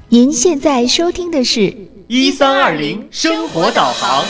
您现在收听的是 1320生活导航。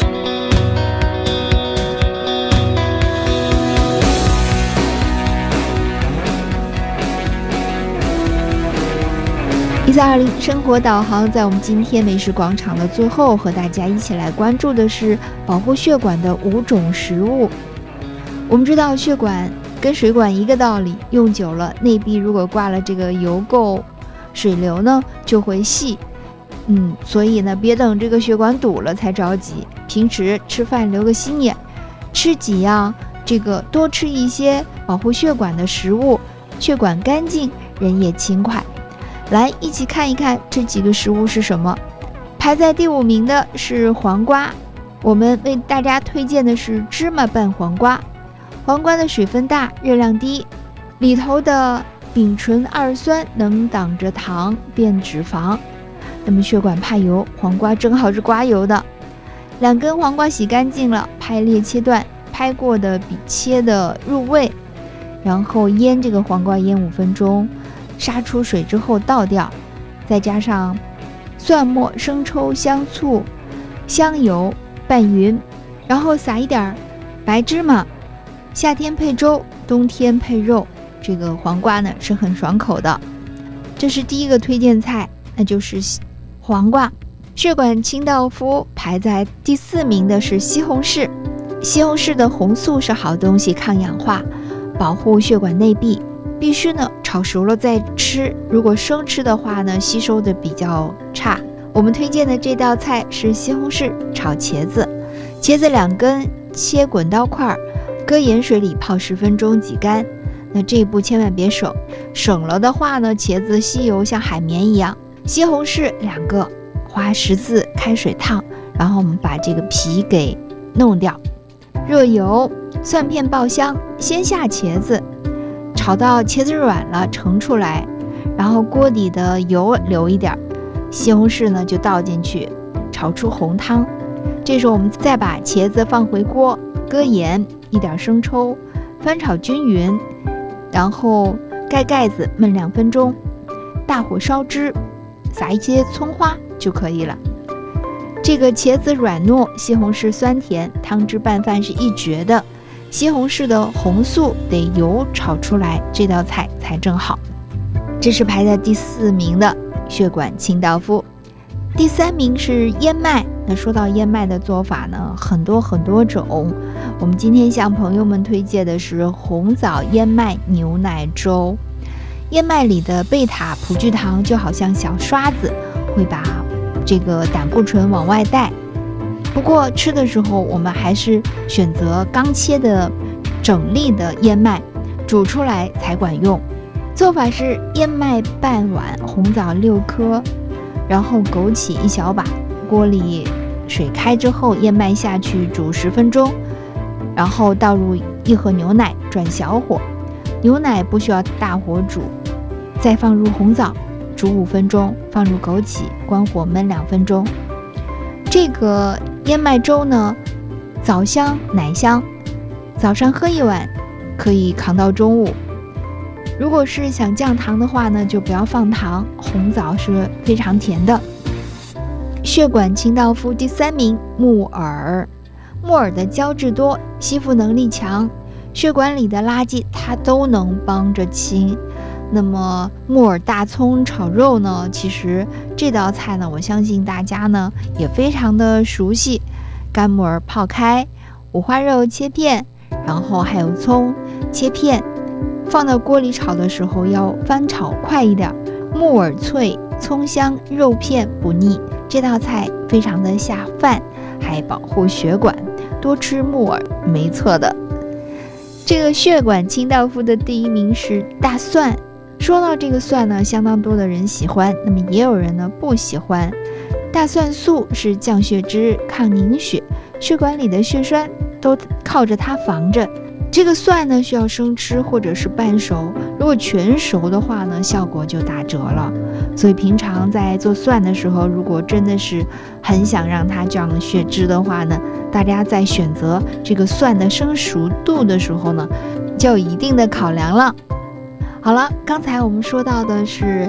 1320生活导航，在我们今天美食广场的最后，和大家一起来关注的是保护血管的5种食物。我们知道血管跟水管一个道理，用久了内壁如果挂了这个油垢，水流呢就会细。所以呢，别等这个血管堵了才着急，平时吃饭留个心眼，吃几样多吃一些保护血管的食物，血管干净，人也轻快。来，一起看一看这几个食物是什么。排在第5名的是黄瓜，我们为大家推荐的是芝麻拌黄瓜。黄瓜的水分大，热量低，里头的丙醇二酸能挡着糖变脂肪。那么血管怕油，黄瓜正好是刮油的。2根黄瓜洗干净了，拍裂切断，拍过的比切的入味，然后腌这个黄瓜腌5分钟，杀出水之后倒掉，再加上蒜末、生抽、香醋、香油拌匀，然后撒一点白芝麻。夏天配粥，冬天配肉，这个黄瓜呢是很爽口的。这是第一个推荐菜，那就是黄瓜。血管清道夫排在第4名的是西红柿。西红柿的红素是好东西，抗氧化，保护血管内壁，必须呢炒熟了再吃，如果生吃的话呢吸收的比较差。我们推荐的这道菜是西红柿炒茄子。茄子2根切滚刀块，搁盐水里泡10分钟挤干。那这一步千万别省了的话呢，茄子吸油像海绵一样。西红柿2个，花10次开水烫，然后我们把这个皮给弄掉。热油，蒜片爆香，先下茄子，炒到茄子软了盛出来，然后锅底的油留一点，西红柿呢就倒进去，炒出红汤。这时候我们再把茄子放回锅，搁盐，一点生抽，翻炒均匀，然后盖盖子焖2分钟，大火烧汁，撒一些葱花就可以了。这个茄子软糯，西红柿酸甜，汤汁拌饭是一绝的。西红柿的红素得油炒出来，这道菜才正好。这是排在第4名的血管清道夫。第3名是燕麦。那说到燕麦的做法呢，很多种。我们今天向朋友们推荐的是红枣燕麦牛奶粥。燕麦里的贝塔葡聚糖就好像小刷子，会把这个胆固醇往外带。不过吃的时候我们还是选择刚切的整粒的燕麦，煮出来才管用。做法是燕麦半碗，红枣6颗，然后枸杞1小把，锅里水开之后燕麦下去煮10分钟，然后倒入1盒牛奶，转小火，牛奶不需要大火煮，再放入红枣煮5分钟，放入枸杞，关火焖2分钟。这个燕麦粥呢，枣香奶香，早上喝1碗可以扛到中午。如果是想降糖的话呢，就不要放糖，红枣是非常甜的。血管清道夫第3名木耳。木耳的胶质多，吸附能力强，血管里的垃圾它都能帮着清。那么木耳大葱炒肉呢，其实这道菜呢，我相信大家呢也非常的熟悉。干木耳泡开，五花肉切片，然后还有葱切片，放到锅里炒的时候要翻炒快一点，木耳脆，葱香，肉片不腻。这道菜非常的下饭，还保护血管，多吃木耳没错的。这个血管清道夫的第1名是大蒜。说到这个蒜呢，相当多的人喜欢，那么也有人呢不喜欢。大蒜素是降血脂、抗凝血，血管里的血栓都靠着它防着。这个蒜呢需要生吃或者是半熟，如果全熟的话呢，效果就打折了。所以平常在做蒜的时候，如果真的是很想让它降血脂的话呢，大家在选择这个蒜的生熟度的时候呢，就有一定的考量了。好了，刚才我们说到的是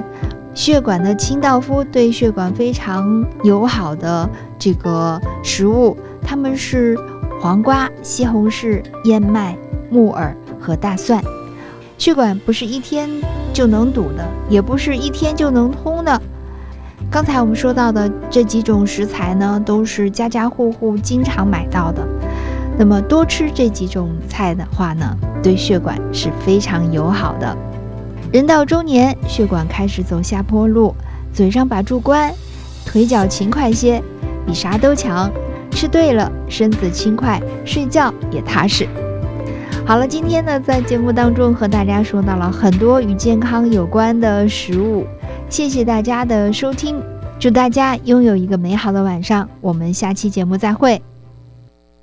血管的清道夫，对血管非常友好的这个食物，它们是黄瓜、西红柿、燕麦、木耳和大蒜。血管不是一天就能堵的，也不是一天就能通的。刚才我们说到的这几种食材呢，都是家家户户经常买到的。那么多吃这几种菜的话呢，对血管是非常友好的。人到中年，血管开始走下坡路，嘴上把住关，腿脚勤快些，比啥都强。吃对了，身子轻快，睡觉也踏实。好了，今天呢，在节目当中和大家说到了很多与健康有关的食物，谢谢大家的收听，祝大家拥有一个美好的晚上，我们下期节目再会。